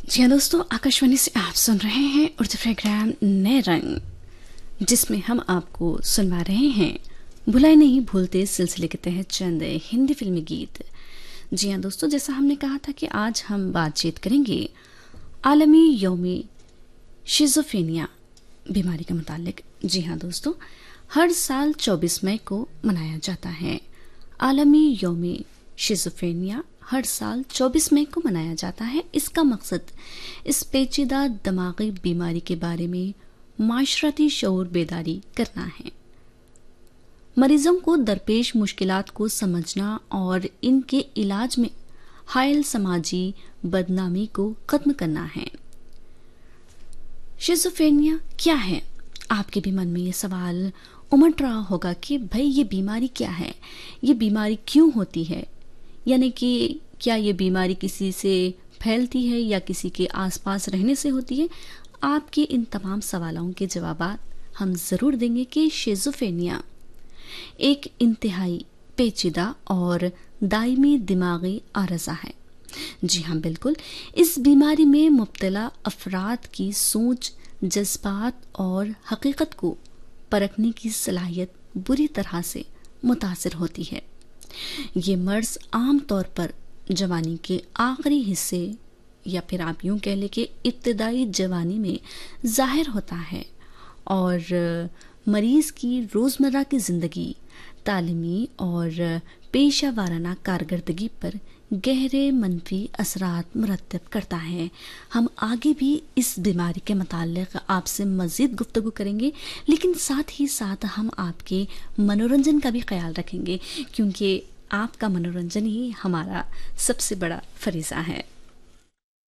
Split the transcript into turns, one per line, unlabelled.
जी हाँ दोस्तों, आकाशवाणी से आप सुन रहे हैं उर्दू प्रोग्राम नए रंग, जिसमें हम आपको सुनवा रहे हैं भुलाए नहीं भूलते सिलसिले के तहत चंद हिंदी फिल्मी गीत। जी हाँ दोस्तों, जैसा हमने कहा था कि आज हम बातचीत करेंगे आलमी यौमी शिज़ोफ्रेनिया बीमारी के मुतालिक। जी हाँ दोस्तों, हर साल 24 मई को मनाया जाता है। आलमी यौमी शिज़ोफ्रेनिया हर साल 24 मई को मनाया जाता है। इसका मकसद इस पेचीदा दिमागी बीमारी के बारे में माशरती शऊर बेदारी करना है, मरीजों को दरपेश मुश्किलात को समझना और इनके इलाज में हायल समाजी बदनामी को खत्म करना है। शिज़ोफ्रेनिया क्या है? आपके भी मन में ये सवाल उमड़ रहा होगा कि भाई ये बीमारी क्या है, ये बीमारी क्यों होती है, यानी कि क्या ये बीमारी किसी से फैलती है या किसी के आसपास रहने से होती है। आपके इन तमाम सवालों के जवाब हम ज़रूर देंगे कि शिज़ोफ्रेनिया एक इंतहाई पेचीदा और दायमी दिमागी आरज़ा है। जी हाँ बिल्कुल, इस बीमारी में मुब्तला अफराद की सोच, जज्बात और हकीकत को परखने की सलाहियत बुरी तरह से मुतासिर होती है। ये मर्ज आम तौर पर जवानी के आखिरी हिस्से या फिर आप यूं कह लें कि इब्तदाई जवानी में जाहिर होता है और मरीज की रोज़मर्रा की ज़िंदगी, तालीमी और पेशा वाराना कारकर्दगी पर गहरे मनफी असरात मुरतब करता है। हम आगे भी इस बीमारी के मुताल्लिक़ आपसे मज़ीद गुफ्तगू करेंगे, लेकिन साथ ही साथ हम आपके मनोरंजन का भी ख्याल रखेंगे, क्योंकि आपका मनोरंजन ही हमारा सबसे बड़ा फरीज़ा है।